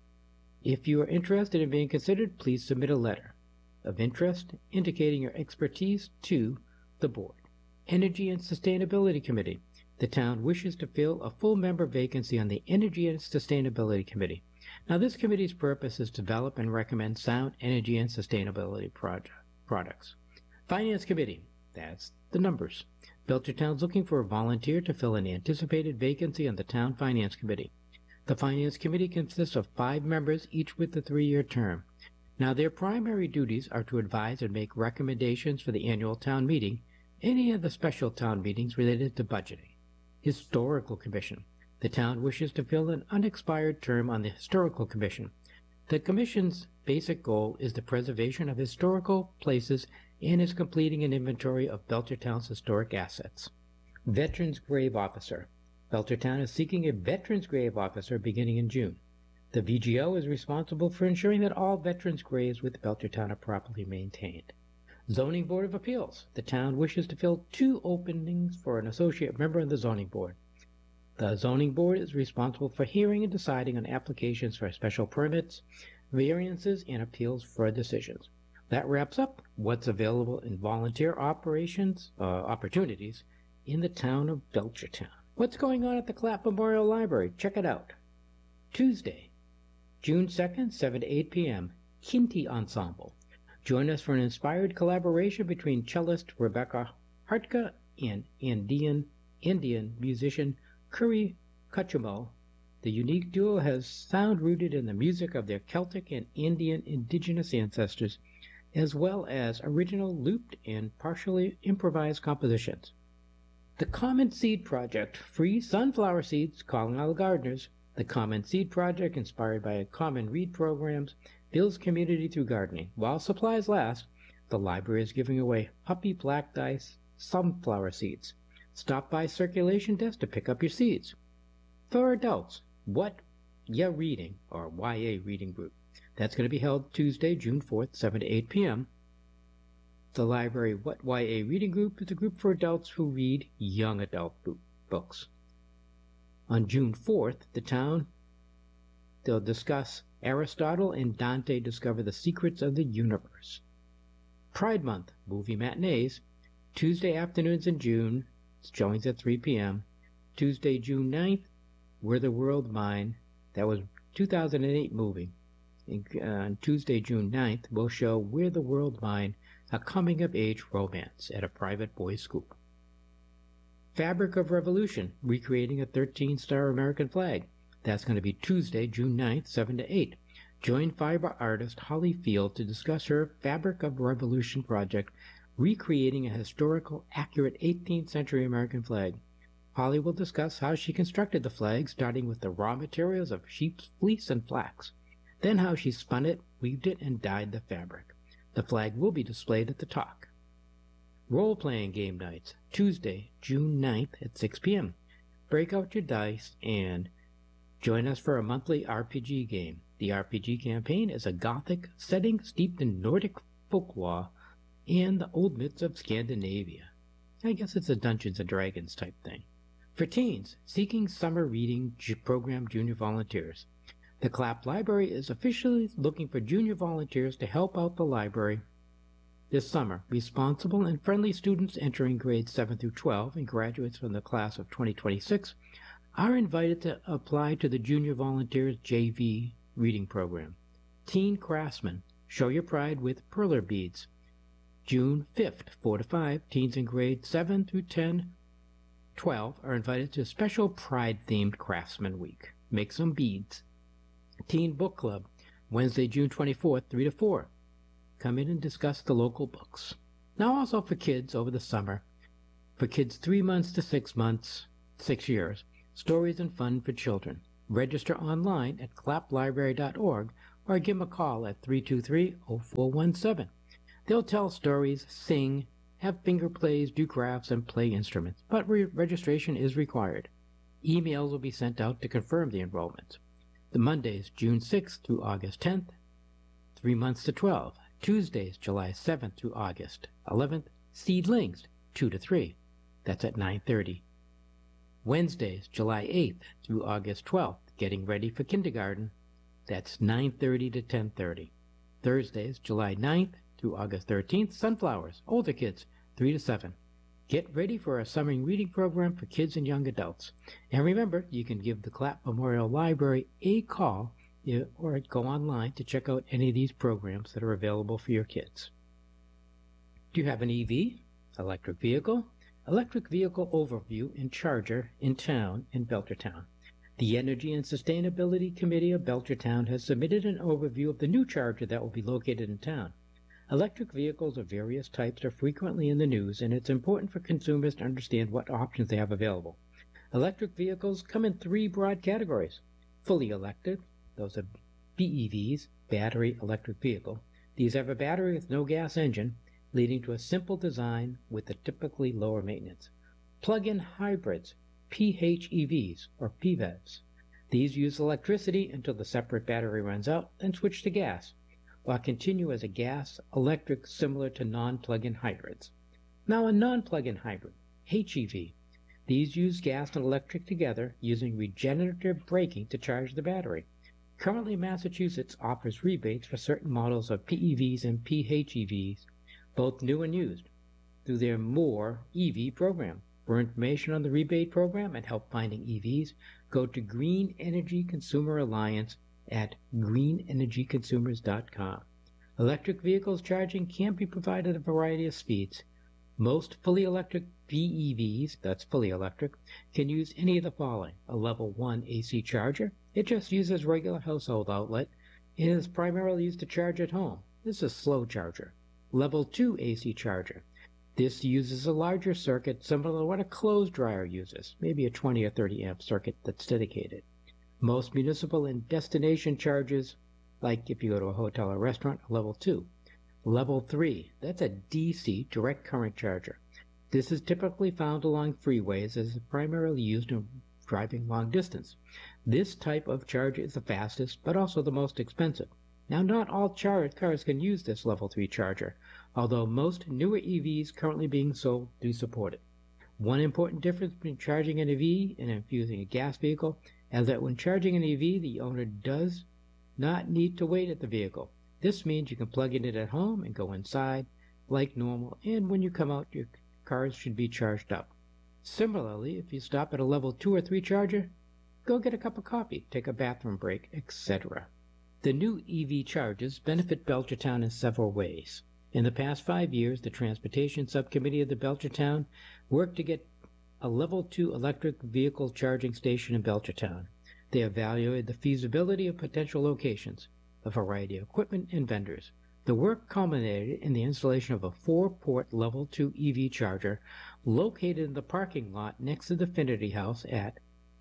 If you are interested in being considered, please submit a letter of interest indicating your expertise to the board. Energy and Sustainability Committee. The town wishes to fill a full member vacancy on the Energy and Sustainability Committee. Now, this committee's purpose is to develop and recommend sound energy and sustainability project, products. Finance Committee. That's the numbers. Belchertown's looking for a volunteer to fill an anticipated vacancy on the Town Finance Committee. The Finance Committee consists of five members, each with a three-year term. Now, their primary duties are to advise and make recommendations for the annual town meeting, any of the special town meetings related to budgeting. Historical Commission. The town wishes to fill an unexpired term on the Historical Commission. The Commission's basic goal is the preservation of historical places and is completing an inventory of Belchertown's historic assets. Veterans Grave Officer. Belchertown is seeking a Veterans Grave Officer beginning in June. The V G O is responsible for ensuring that all veterans' graves with Belchertown are properly maintained. Zoning Board of Appeals. The town wishes to fill two openings for an associate member of the Zoning Board. The Zoning Board is responsible for hearing and deciding on applications for special permits, variances, and appeals for decisions. That wraps up what's available in volunteer operations uh, opportunities in the town of Belchertown. What's going on at the Clapp Memorial Library? Check it out. Tuesday, June second, seven to eight p m, Kinti Ensemble. Join us for an inspired collaboration between cellist Rebecca Hartka and Indian, Indian musician Curry Kachumo. The unique duo has sound rooted in the music of their Celtic and Indian indigenous ancestors, as well as original looped and partially improvised compositions. The Common Seed Project, free sunflower seeds calling all gardeners. The Common Seed Project, inspired by Common Read programs, builds community through gardening. While supplies last, the library is giving away Puppy Black Dice sunflower seeds. Stop by Circulation Desk to pick up your seeds. For adults, What Ya Reading, or Y A Reading Group. That's going to be held Tuesday, June fourth, seven to eight p m The library What Y A Reading Group is a group for adults who read young adult books. On June fourth, the town, they'll discuss Aristotle and Dante Discover the Secrets of the Universe. Pride Month, movie matinees, Tuesday afternoons in June, showings at three p m Tuesday, June ninth, We're the World Mine, that was two thousand eight movie. And, uh, on Tuesday, June ninth, we'll show We're the World Mine, a coming-of-age romance at a private boys' school. Fabric of Revolution, recreating a thirteen-star American flag. That's going to be Tuesday, June ninth, seven to eight. Join fiber artist Holly Field to discuss her Fabric of Revolution project, recreating a historical, accurate eighteenth century American flag. Holly will discuss how she constructed the flag, starting with the raw materials of sheep's fleece and flax, then how she spun it, weaved it, and dyed the fabric. The flag will be displayed at the talk. Role-playing game nights, Tuesday, June ninth at six p m Break out your dice and join us for a monthly R P G game. The R P G campaign is a Gothic setting steeped in Nordic folklore and the old myths of Scandinavia. I guess it's a Dungeons and Dragons type thing. For teens, seeking summer reading program junior volunteers. The Clapp Library is officially looking for junior volunteers to help out the library this summer. Responsible and friendly students entering grades seven through twelve and graduates from the class of twenty twenty-six are invited to apply to the Junior Volunteers J V reading program. Teen Craftsman, show your pride with perler beads. June fifth, four to five, teens in grades seven through ten, twelve are invited to a special Pride-themed Craftsman Week. Make some beads. Teen Book Club, Wednesday, June twenty-fourth, three to four. Come in and discuss the local books. Now also for kids over the summer, for kids three months to six months, six years, Stories and Fun for Children. Register online at clap library dot org or give them a call at three two three, oh four one seven. They'll tell stories, sing, have finger plays, do crafts, and play instruments, but re- registration is required. Emails will be sent out to confirm the enrollment. The Mondays, June sixth through August tenth, three months to twelve. Tuesdays, July seventh through August eleventh, Seedlings, two to three. That's at nine thirty. Wednesdays, July eighth through August twelfth, Getting Ready for Kindergarten. That's nine thirty to ten thirty. Thursdays, July ninth through August thirteenth, Sunflowers, older kids, three to seven. Get ready for our summer reading program for kids and young adults. And remember, you can give the Clap Memorial Library a call or go online to check out any of these programs that are available for your kids. Do you have an E V, electric vehicle? Electric vehicle overview and charger in town in Belchertown. The Energy and Sustainability Committee of Belchertown has submitted an overview of the new charger that will be located in town. Electric vehicles of various types are frequently in the news, and it's important for consumers to understand what options they have available. Electric vehicles come in three broad categories. Fully electric, those are B E Vs, battery electric vehicle. These have a battery with no gas engine, leading to a simple design with a typically lower maintenance. Plug-in hybrids, P H E Vs, or P V E Vs. These use electricity until the separate battery runs out, then switch to gas, or continue as a gas-electric similar to non-plug-in hybrids. Now a non-plug-in hybrid, H E V. These use gas and electric together using regenerative braking to charge the battery. Currently, Massachusetts offers rebates for certain models of P E Vs and P H E Vs, both new and used, through their More E V program. For information on the rebate program and help finding E Vs, go to Green Energy Consumer Alliance at green energy consumers dot com. Electric vehicles charging can be provided at a variety of speeds. Most fully electric B E Vs, that's fully electric, can use any of the following. A level one A C charger. It just uses regular household outlet and is primarily used to charge at home. This is a slow charger. Level two A C charger. This uses a larger circuit similar to what a clothes dryer uses, maybe a twenty or thirty amp circuit that's dedicated. Most municipal and destination charges, like if you go to a hotel or restaurant, are level two. Level three, that's a D C, direct current charger. This is typically found along freeways as is primarily used in driving long distance. This type of charger is the fastest, but also the most expensive. Now, not all char- cars can use this level three charger, although most newer E Vs currently being sold do support it. One important difference between charging an E V and infusing a gas vehicle is that when charging an E V, the owner does not need to wait at the vehicle. This means you can plug in it at home and go inside like normal, and when you come out, your cars should be charged up. Similarly, if you stop at a level two or three charger, go get a cup of coffee, take a bathroom break, et cetera. The new E V chargers benefit Belchertown in several ways. In the past five years, the Transportation Subcommittee of the Belchertown worked to get a level two electric vehicle charging station in Belchertown. They evaluated the feasibility of potential locations, a variety of equipment, and vendors. The work culminated in the installation of a four-port level two E V charger located in the parking lot next to the Finity House at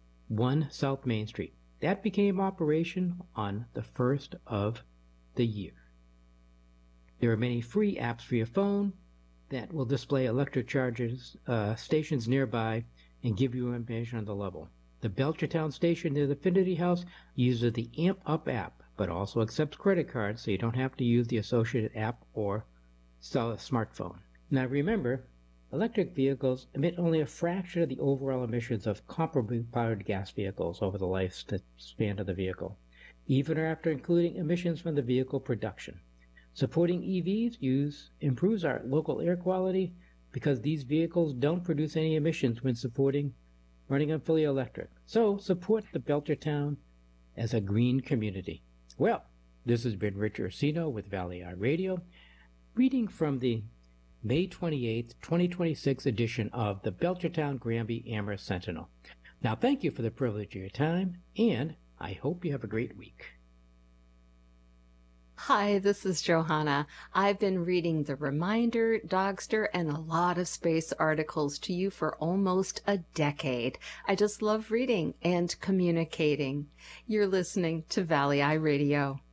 one South Main Street. That became operational on the first of the year. There are many free apps for your phone that will display electric chargers uh, stations nearby and give you information on the level. The Belchertown station near the Finity House uses the Amp Up app, but also accepts credit cards, so you don't have to use the associated app or sell a smartphone. Now remember, electric vehicles emit only a fraction of the overall emissions of comparably powered gas vehicles over the lifespan of the vehicle, even after including emissions from the vehicle production. Supporting E Vs use improves our local air quality because these vehicles don't produce any emissions when supporting running on fully electric. So support the Belchertown as a green community. Well, this has been Rich Ursino with Valley Eye Radio, reading from the May twenty-eighth, twenty twenty-six edition of the Belchertown Granby Amherst Sentinel. Now, thank you for the privilege of your time, and I hope you have a great week. Hi, this is Johanna. I've been reading The Reminder, Dogster, and a lot of space articles to you for almost a decade. I just love reading and communicating. You're listening to Valley Eye Radio.